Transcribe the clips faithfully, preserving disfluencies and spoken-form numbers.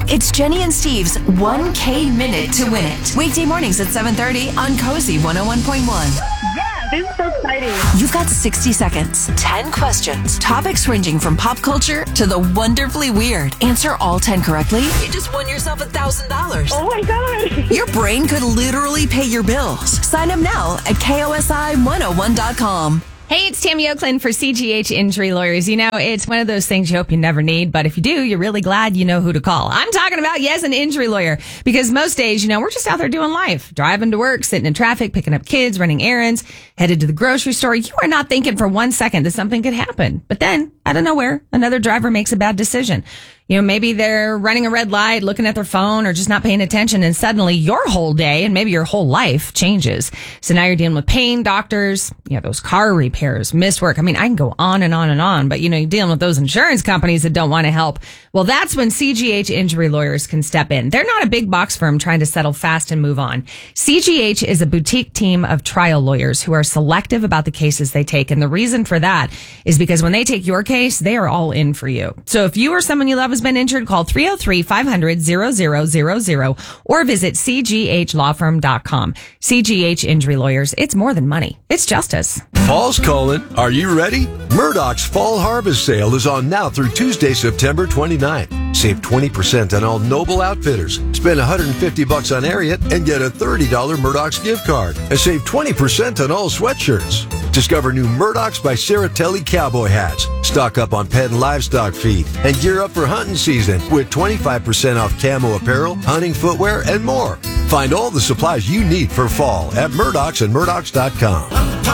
It's Jenny and Steve's one K Minute to Win It. Weekday mornings at seven thirty on Cozy one oh one point one. Yeah, this is so exciting. You've got sixty seconds, ten questions, topics ranging from pop culture to the wonderfully weird. Answer all ten correctly, you just won yourself one thousand dollars. Oh my God. Your brain could literally pay your bills. Sign up now at K O S I one oh one dot com. Hey, it's Tammy Oakland for C G H Injury Lawyers. You know, it's one of those things you hope you never need, but if you do, you're really glad you know who to call. I'm talking about, yes, an injury lawyer, because most days, you know, we're just out there doing life, driving to work, sitting in traffic, picking up kids, running errands, headed to the grocery store. You are not thinking for one second that something could happen. But then, out of nowhere, another driver makes a bad decision. You know, maybe they're running a red light, looking at their phone, or just not paying attention, and suddenly your whole day and maybe your whole life changes. So now you're dealing with pain, doctors, you know, those car repairs, missed work. I mean, I can go on and on and on, but you know, you're dealing with those insurance companies that don't want to help. Well, that's when C G H Injury Lawyers can step in. They're not a big box firm trying to settle fast and move on. C G H is a boutique team of trial lawyers who are selective about the cases they take. And the reason for that is because when they take your case, they are all in for you. So if you or someone you love has been injured, call three oh three, five hundred, zero zero zero zero or visit c g h law firm dot com. C G H Injury Lawyers, it's more than money. It's justice. Fall's calling. Are you ready? Murdoch's Fall Harvest Sale is on now through Tuesday, September twenty-ninth. Save twenty percent on all Noble Outfitters. Spend one hundred fifty bucks on Ariat and get a thirty dollars Murdoch's gift card. And save twenty percent on all sweatshirts. Discover new Murdoch's by Saratelli cowboy hats. Stock up on pet and livestock feed. And gear up for hunting season with twenty-five percent off camo apparel, hunting footwear, and more. Find all the supplies you need for fall at Murdoch's and Murdoch's dot com.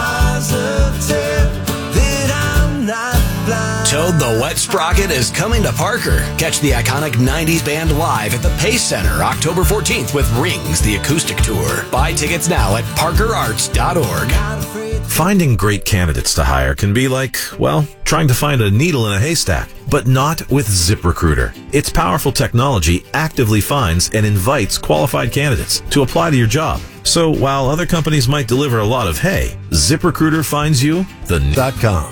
Toad the Wet Sprocket is coming to Parker. Catch the iconic nineties band live at the Pace Center October fourteenth with Rings, the acoustic tour. Buy tickets now at parker arts dot org. Finding great candidates to hire can be like, well, trying to find a needle in a haystack, but not with ZipRecruiter. Its powerful technology actively finds and invites qualified candidates to apply to your job. So while other companies might deliver a lot of hay, ZipRecruiter finds you the dot com.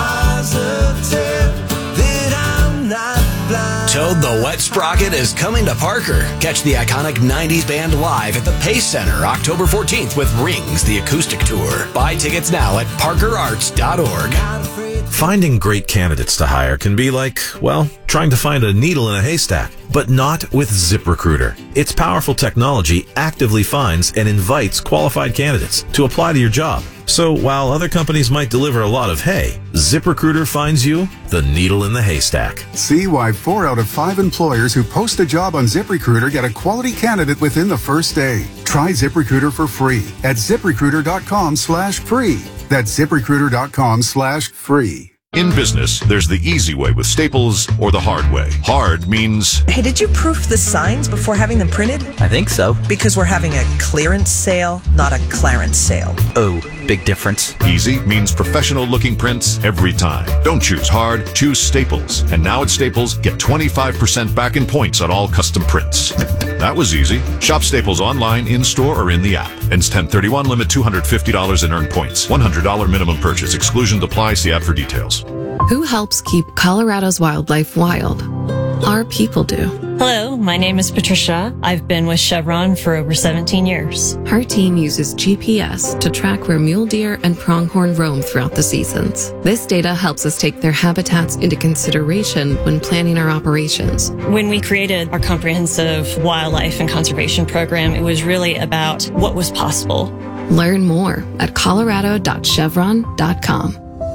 Toad the Wet Sprocket is coming to Parker. Catch the iconic nineties band live at the Pace Center October fourteenth with Rings, the acoustic tour. Buy tickets now at parker arts dot org. Finding great candidates to hire can be like, well, trying to find a needle in a haystack, but not with ZipRecruiter. Its powerful technology actively finds and invites qualified candidates to apply to your job. So while other companies might deliver a lot of hay, ZipRecruiter finds you the needle in the haystack. See why four out of five employers who post a job on ZipRecruiter get a quality candidate within the first day. Try ZipRecruiter for free at ZipRecruiter.com slash free. That's ZipRecruiter.com slash free. In business, there's the easy way with Staples or the hard way. Hard means... Hey, did you proof the signs before having them printed? I think so. Because we're having a clearance sale, not a Clarence sale. Oh, big difference. Easy means professional-looking prints every time. Don't choose hard, choose Staples. And now at Staples, get twenty-five percent back in points on all custom prints. That was easy. Shop Staples online, in-store, or in the app. Ends ten thirty-one, limit two hundred fifty dollars in earned points. one hundred dollars minimum purchase. Exclusion applies. See app for details. Who helps keep Colorado's wildlife wild? Our people do. Hello, my name is Patricia. I've been with Chevron for over seventeen years. Her team uses G P S to track where mule deer and pronghorn roam throughout the seasons. This data helps us take their habitats into consideration when planning our operations. When we created our comprehensive wildlife and conservation program, it was really about what was possible. Learn more at colorado dot chevron dot com.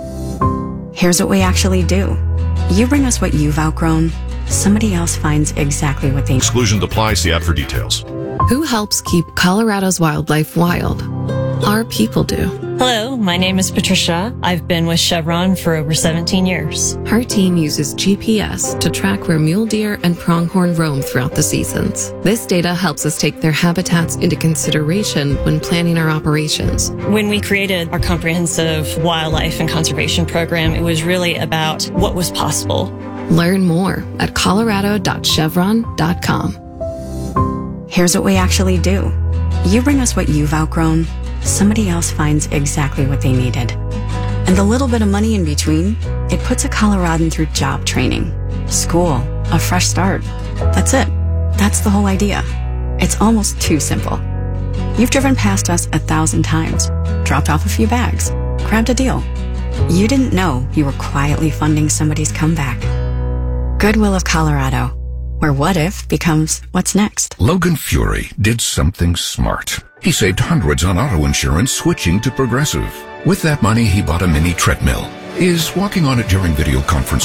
Here's what we actually do. You bring us what you've outgrown. Somebody else finds exactly what they need. Exclusion applies. See app for details. Who helps keep Colorado's wildlife wild? Our people do. Hello, my name is Patricia. I've been with Chevron for over seventeen years. Her team uses G P S to track where mule deer and pronghorn roam throughout the seasons. This data helps us take their habitats into consideration when planning our operations. When we created our comprehensive wildlife and conservation program, it was really about what was possible. Learn more at colorado dot chevron dot com. Here's what we actually do. You bring us what you've outgrown. Somebody else finds exactly what they needed. And the little bit of money in between, it puts a Coloradan through job training, school, a fresh start. That's it. That's the whole idea. It's almost too simple. You've driven past us a thousand times, dropped off a few bags, grabbed a deal. You didn't know you were quietly funding somebody's comeback. Goodwill of Colorado, where what if becomes what's next. Logan Fury did something smart. He saved hundreds on auto insurance switching to Progressive. With that money, he bought a mini treadmill. Is walking on it during video conference